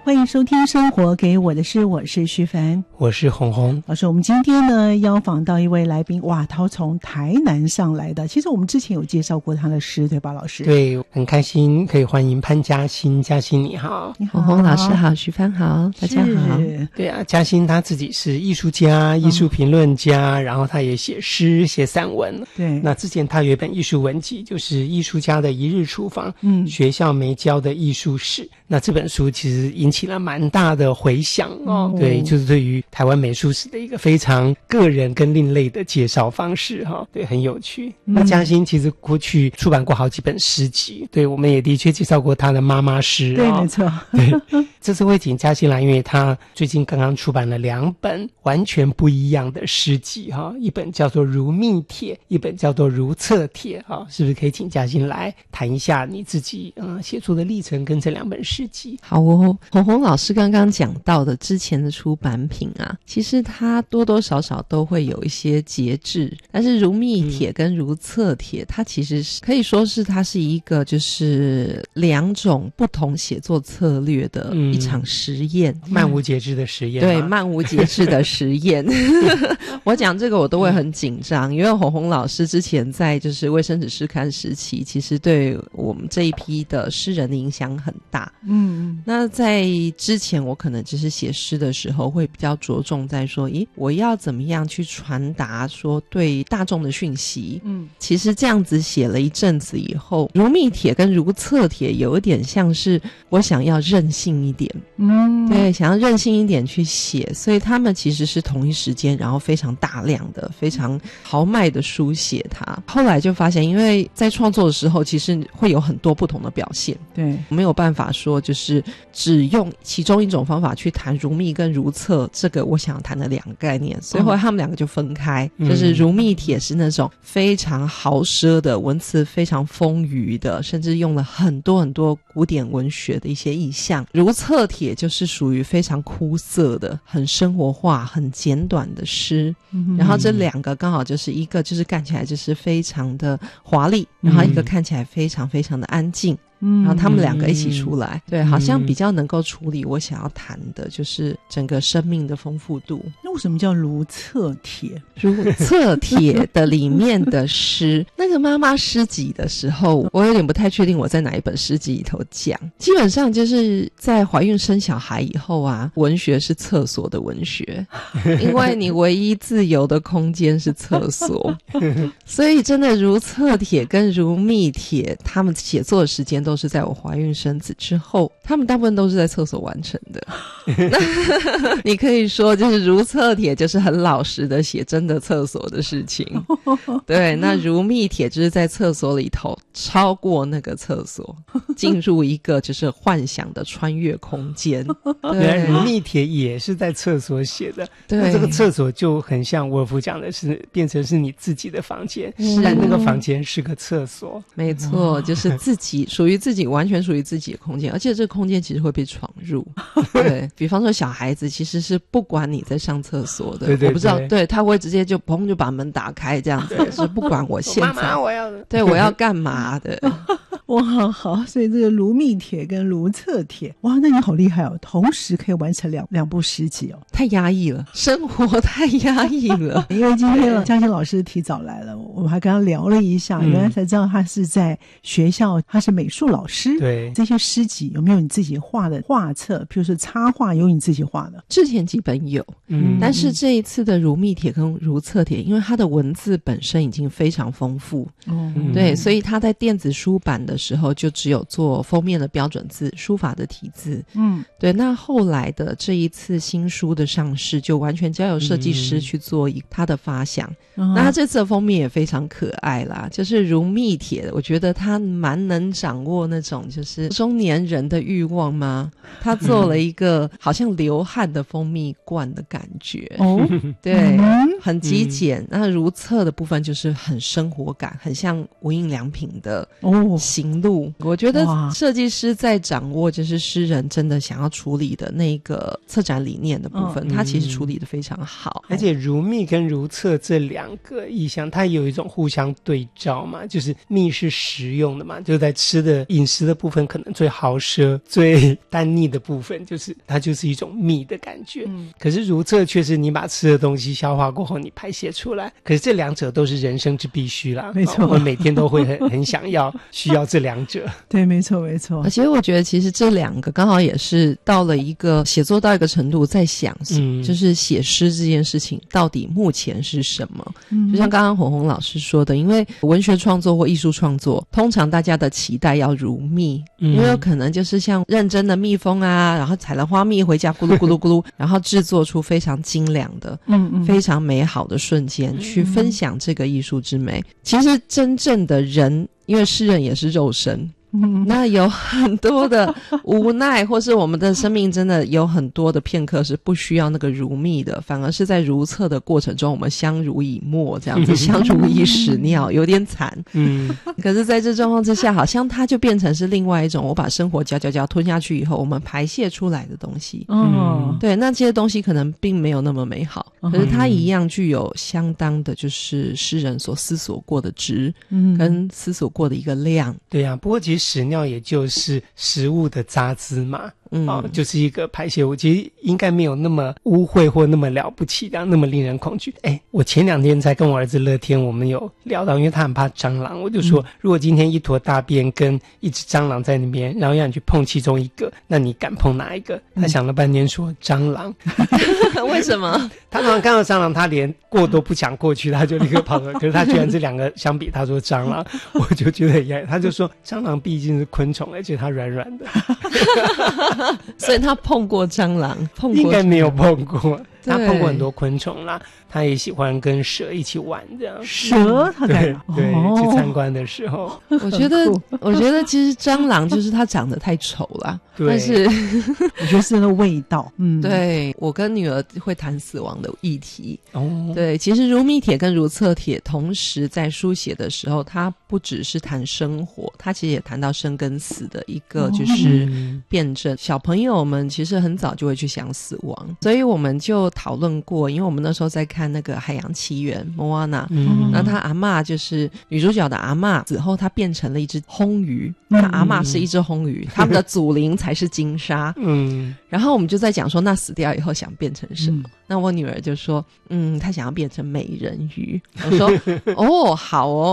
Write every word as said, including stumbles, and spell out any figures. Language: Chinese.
欢迎收听《生活给我的诗》，我是徐凡， 我是红红老师。我们今天呢邀访到一位来宾，哇，他从台南上来的。其实我们之前有介绍过他的诗，对吧，老师？ 对，很开心可以欢迎潘嘉欣。嘉欣你好。 你好，红红老师好，徐帆好，大家好。 对啊，嘉欣他自己是艺术家、艺术评论家、嗯、然后他也写诗、写散文。 对， 那之前他有一本艺术文集，就是艺术家的一日厨房，嗯，学校没教的艺术史。那这本书其实引起了蛮大的回响哦、嗯，对，就是对于台湾美术史的一个非常个人跟另类的介绍方式哈、哦，对，很有趣。嗯、那嘉欣其实过去出版过好几本诗集，对，我们也的确介绍过他的妈妈诗、哦， 对，没错。 对，这次会请嘉欣来，因为他最近刚刚出版了两本完全不一样的诗集哈、哦，一本叫做《如蜜帖》，一本叫做《如厕帖》哈、哦，是不是可以请嘉欣来谈一下你自己嗯写作的历程跟这两本诗？ 好哦，红红老师刚刚讲到的之前的出版品啊，其实它多多少少都会有一些节制，但是如蜜帖跟如厕帖、嗯、它其实是可以说是它是一个就是两种不同写作策略的一场实验、 嗯、漫无节制的实验。 对，漫无节制的实验我讲这个我都会很紧张、嗯、因为红红老师之前在就是卫生纸诗刊时期，其实对我们这一批的诗人的影响很大。嗯，那在之前我可能就是写诗的时候会比较着重在说，咦，我要怎么样去传达说对大众的讯息。嗯，其实这样子写了一阵子以后，如蜜帖跟如厕帖有一点像是我想要任性一点。嗯，对，想要任性一点去写，所以他们其实是同一时间，然后非常大量的非常豪迈的书写它。后来就发现，因为在创作的时候其实会有很多不同的表现，对，没有办法说就是只用其中一种方法去谈如蜜跟如厕这个我想谈的两个概念，所以后来他们两个就分开、嗯、就是如蜜帖是那种非常豪奢的文词，非常丰腴的，甚至用了很多很多古典文学的一些意象。如厕帖就是属于非常枯涩的很生活化很简短的诗、嗯、然后这两个刚好就是一个就是看起来就是非常的华丽，然后一个看起来非常非常的安静，然后他们两个一起出来、嗯、对，好像比较能够处理我想要谈的就是整个生命的丰富度。 那为什么叫如厕帖？ 如厕帖的里面的诗那个妈妈诗集的时候，我有点不太确定我在哪一本诗集里头讲，基本上就是在怀孕生小孩以后啊，文学是厕所的文学因为你唯一自由的空间是厕所所以真的如厕帖跟如蜜帖他们写作的时间都都是在我怀孕生子之后，他们大部分都是在厕所完成的那你可以说就是如厕帖就是很老实的写真的厕所的事情对，那如蜜帖就是在厕所里头超过那个厕所进入一个就是幻想的穿越空间对，如蜜帖也是在厕所写的，对，那这个厕所就很像沃尔夫讲的是变成是你自己的房间，但那个房间是个厕所， 没错，就是自己属于自己完全属于自己的空间，而且这个空间其实会被闯入对，比方说小孩子其实是不管你在上厕所的，对对对，我不知道，对，他会直接就砰就把门打开这样子，是不管我现在妈妈我要对我要干嘛的哇，好，所以这个如蜜帖跟如厕帖，哇，那你好厉害哦，同时可以完成两两部诗集哦， 太压抑了，生活太压抑了因为今天嘉欣老师提早来了，我们还跟他聊了一下、嗯、原来才知道他是在学校，他是美术老师， 对， 这些诗集有没有你自己画的画册，譬如说插画有你自己画的？ 之前几本有，嗯，但是这一次的如蜜帖跟如厕帖，因为它的文字本身已经非常丰富、嗯、对，所以它在电子书版的时候就只有做封面的标准字，书法的体字，嗯，对，那后来的这一次新书的上市就完全交由设计师去做一他的发想、嗯、那他这次的封面也非常可爱啦，就是如蜜帖，我觉得他蛮能掌握那种就是中年人的欲望吗，他做了一个好像流汗的蜂蜜罐的感觉哦，对，很极简、嗯、那如厕的部分就是很生活感，很像无印良品的哦形行路。我觉得设计师在掌握就是诗人真的想要处理的那个策展理念的部分，嗯、他其实处理的非常好。 而且如蜜跟如厕这两个意象，它有一种互相对照嘛，就是蜜是食用的嘛，就在吃的饮食的部分可能最豪奢最单腻的部分，就是它就是一种蜜的感觉、嗯、可是如厕却是你把吃的东西消化过后你排泄出来，可是这两者都是人生之必须啦， 没错、 哦、我每天都会很很想要需要这两者。 对，没错没错。 而且我觉得其实这两个刚好也是到了一个写作到一个程度在想、嗯、就是写诗这件事情到底目前是什么、嗯、就像刚刚红红老师说的，因为文学创作或艺术创作通常大家的期待要如蜜、嗯、因为有可能就是像认真的蜜蜂啊，然后采了花蜜回家咕噜咕噜咕噜然后制作出非常精良的嗯嗯非常美好的瞬间、嗯、去分享这个艺术之美。其实真正的人，因为诗人也是肉身，嗯，那有很多的无奈或是我们的生命真的有很多的片刻是不需要那个如蜜的，反而是在如厕的过程中我们相濡以沫这样子相濡以屎尿有点惨。嗯，可是在这状况之下好像它就变成是另外一种我把生活嚼嚼嚼吞下去以后我们排泄出来的东西。嗯，对，那这些东西可能并没有那么美好，可是它一样具有相当的就是诗人所思索过的值、嗯、跟思索过的一个量。 对啊，不过其实屎尿也就是食物的杂质嘛，嗯、哦，就是一个排泄物，其实应该没有那么污秽或那么了不起的，那么令人恐惧。哎，我前两天才跟我儿子乐天，我们有聊到，因为他很怕蟑螂，我就说、嗯、如果今天一坨大便跟一只蟑螂在那边，然后让你去碰其中一个，那你敢碰哪一个？他想了半天说蟑螂。 为什么？ 他常常看到蟑螂他连过都不想过去，他就立刻跑了。可是他居然这两个相比，他说蟑螂，我就觉得很压抑。他就说蟑螂毕竟是昆虫，而且它软软的。 所以他碰过蟑螂，碰过应该没有碰过，他碰过很多昆虫啦，他也喜欢跟蛇一起玩这样。 蛇他对对、哦、去参观的时候， 我觉得我觉得其实蟑螂就是它长得太丑了，但是我觉得是那个味道。嗯， 对，我跟女儿会谈死亡的议题。哦，对，其实如蜜帖跟如厕帖同时在书写的时候，它不只是谈生活，它其实也谈到生跟死的一个就是辩证。小朋友们其实很早就会去想死亡，所以我们就讨论过，因为我们那时候在看那个海洋奇缘 Moana、嗯、那他阿嬷就是女主角的阿嬷死后她变成了一只红鱼，那阿嬷是一只红鱼、嗯、他们的祖灵才是金沙。嗯，然后我们就在讲说那死掉以后想变成什么、嗯、那我女儿就说嗯她想要变成美人鱼。我说哦好哦